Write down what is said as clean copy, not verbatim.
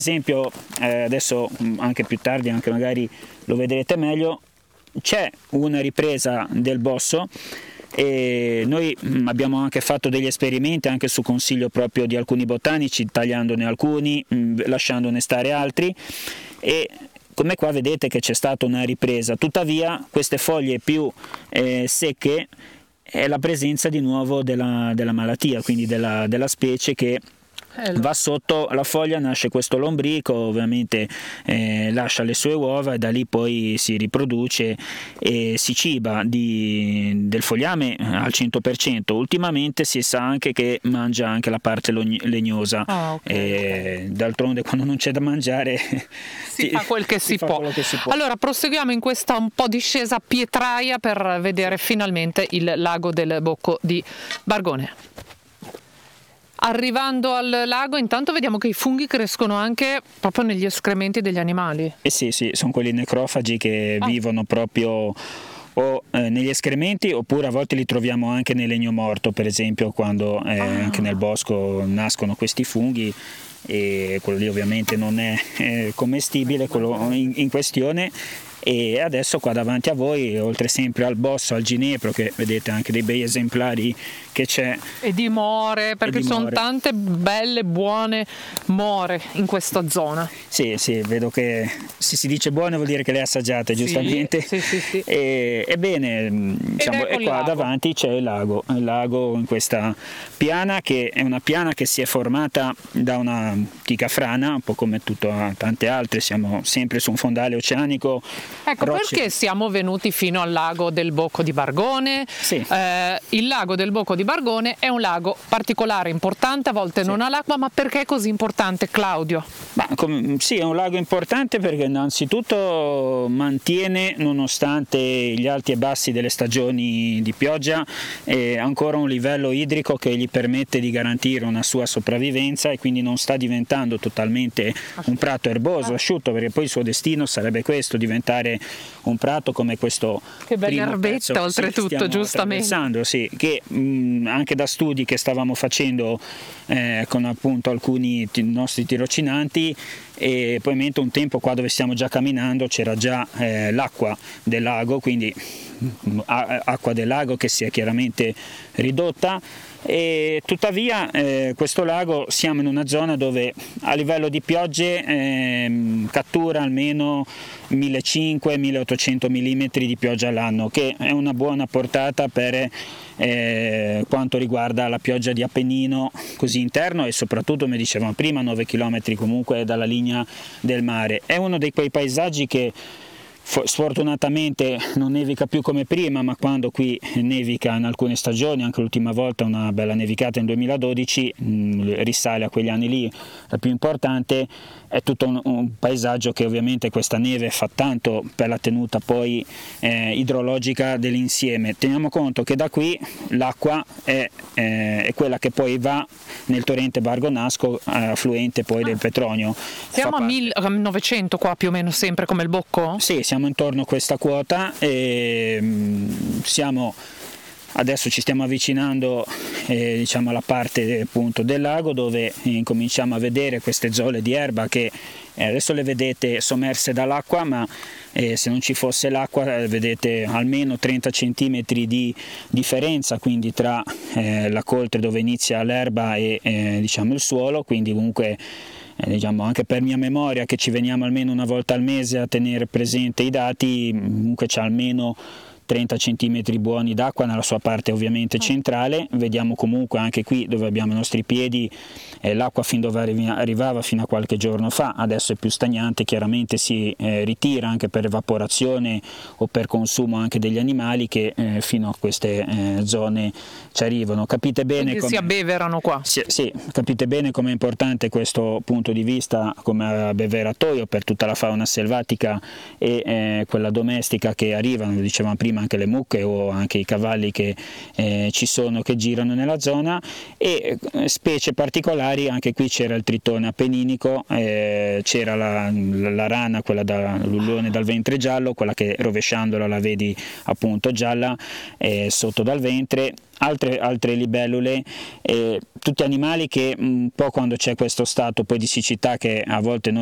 esempio, adesso anche più tardi, anche magari lo vedrete meglio, c'è una ripresa del bosso e noi abbiamo anche fatto degli esperimenti anche su consiglio proprio di alcuni botanici, tagliandone alcuni, lasciandone stare altri, e come qua vedete che c'è stata una ripresa. Tuttavia queste foglie più secche è la presenza di nuovo della malattia, quindi della specie che va sotto la foglia, nasce questo lombrico, ovviamente lascia le sue uova e da lì poi si riproduce e si ciba del fogliame al 100%. Ultimamente si sa anche che mangia anche la parte legnosa. D'altronde quando non c'è da mangiare si fa quel che si può. Allora proseguiamo in questa un po' discesa pietraia per vedere finalmente il lago del Bocco di Bargone. Arrivando al lago intanto vediamo che i funghi crescono anche proprio negli escrementi degli animali. Sì, sono quelli necrofagi che vivono proprio o negli escrementi, oppure a volte li troviamo anche nel legno morto, per esempio, quando anche nel bosco nascono questi funghi, e quello lì ovviamente non è commestibile, quello in questione. E adesso qua davanti a voi, oltre sempre al bosso, al ginepro, che vedete anche dei bei esemplari che c'è, e di more, perché sono tante belle buone more in questa zona. Sì, vedo che se si dice buone vuol dire che le ha assaggiate, giustamente. Sì. Ebbene, diciamo, e qua davanti c'è il lago in questa piana, che è una piana che si è formata da una antica frana, un po' come tante altre. Siamo sempre su un fondale oceanico. Ecco, perché siamo venuti fino al lago del Bocco di Bargone? Sì. Il lago del Bocco di Bargone è un lago particolare, importante, a volte non ha l'acqua, ma perché è così importante, Claudio? Sì, è un lago importante perché innanzitutto mantiene, nonostante gli alti e bassi delle stagioni di pioggia, ancora un livello idrico che gli permette di garantire una sua sopravvivenza, e quindi non sta diventando totalmente un prato erboso, asciutto, perché poi il suo destino sarebbe questo, diventare un prato come questo. Che bella erbetta, oltretutto, giustamente. Sì, che anche da studi che stavamo facendo con appunto alcuni nostri tirocinanti, e poi mentre un tempo qua dove stiamo già camminando c'era già l'acqua del lago, quindi acqua del lago che si è chiaramente ridotta. E tuttavia questo lago, siamo in una zona dove a livello di piogge cattura almeno 1500-1800 mm di pioggia all'anno, che è una buona portata per quanto riguarda la pioggia di Appennino così interno, e soprattutto, come dicevamo prima, 9 km comunque dalla linea del mare. È uno di quei paesaggi che sfortunatamente non nevica più come prima, ma quando qui nevica in alcune stagioni, anche l'ultima volta una bella nevicata in 2012, risale a quegli anni lì, la più importante. È tutto un paesaggio che ovviamente questa neve fa tanto per la tenuta poi idrologica dell'insieme. Teniamo conto che da qui l'acqua è quella che poi va nel torrente Bargonasco, affluente poi del Petronio. Siamo a 900 qua più o meno, sempre come il Bocco? Sì, siamo intorno a questa quota e adesso ci stiamo avvicinando diciamo alla parte appunto del lago, dove incominciamo a vedere queste zolle di erba che adesso le vedete sommerse dall'acqua, ma se non ci fosse l'acqua vedete almeno 30 cm di differenza, quindi tra la coltre dove inizia l'erba e diciamo il suolo, quindi comunque diciamo anche per mia memoria, che ci veniamo almeno una volta al mese a tenere presente i dati, comunque c'è almeno 30 cm buoni d'acqua nella sua parte ovviamente centrale. Vediamo comunque anche qui dove abbiamo i nostri piedi l'acqua fin dove arrivava fino a qualche giorno fa, adesso è più stagnante, chiaramente si ritira anche per evaporazione o per consumo anche degli animali che fino a queste zone ci arrivano. Capite bene come si abbeverano qua. Sì, capite bene com'è importante questo punto di vista come abbeveratoio per tutta la fauna selvatica e quella domestica che arrivano, dicevamo prima, ma anche le mucche o anche i cavalli che ci sono, che girano nella zona, e specie particolari. Anche qui c'era il tritone appenninico, c'era la rana, quella l'ullone dal ventre giallo, quella che rovesciandola la vedi appunto gialla sotto dal ventre, altre libellule, tutti animali che un po' quando c'è questo stato poi di siccità che a volte